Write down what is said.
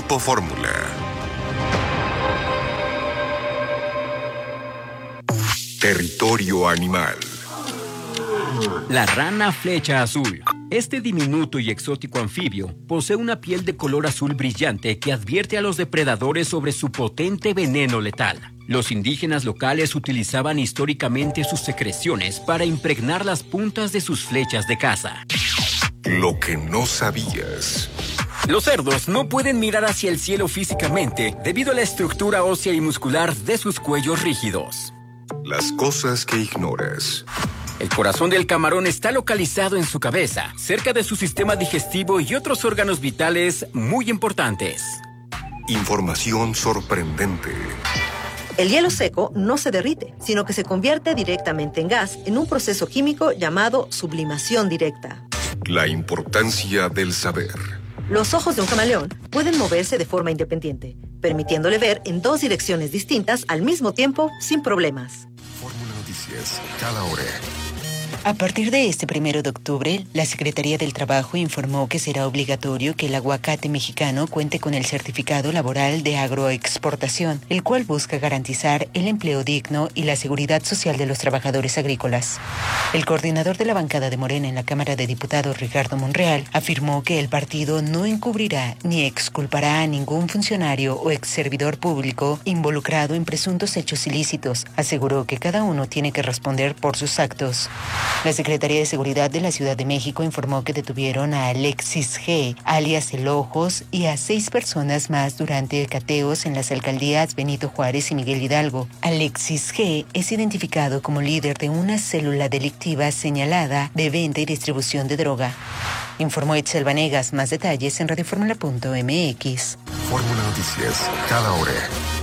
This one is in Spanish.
Grupo Fórmula. Territorio animal. La rana flecha azul. Este diminuto y exótico anfibio posee una piel de color azul brillante que advierte a los depredadores sobre su potente veneno letal. Los indígenas locales utilizaban históricamente sus secreciones para impregnar las puntas de sus flechas de caza. Lo que no sabías. Los cerdos no pueden mirar hacia el cielo físicamente debido a la estructura ósea y muscular de sus cuellos rígidos. Las cosas que ignoras. El corazón del camarón está localizado en su cabeza, cerca de su sistema digestivo y otros órganos vitales muy importantes. Información sorprendente. El hielo seco no se derrite, sino que se convierte directamente en gas en un proceso químico llamado sublimación directa. La importancia del saber. Los ojos de un camaleón pueden moverse de forma independiente, permitiéndole ver en dos direcciones distintas al mismo tiempo sin problemas. Fórmula Noticias, cada hora. A partir de este 1 de octubre, la Secretaría del Trabajo informó que será obligatorio que el aguacate mexicano cuente con el certificado laboral de agroexportación, el cual busca garantizar el empleo digno y la seguridad social de los trabajadores agrícolas. El coordinador de la bancada de Morena en la Cámara de Diputados, Ricardo Monreal, afirmó que el partido no encubrirá ni exculpará a ningún funcionario o exservidor público involucrado en presuntos hechos ilícitos. Aseguró que cada uno tiene que responder por sus actos. La Secretaría de Seguridad de la Ciudad de México informó que detuvieron a Alexis G., alias El Ojos, y a 6 personas más durante cateos en las alcaldías Benito Juárez y Miguel Hidalgo. Alexis G. es identificado como líder de una célula delictiva señalada de venta y distribución de droga. Informó Itzel Vanegas. Más detalles en radioformula.mx. Fórmula Noticias, cada hora.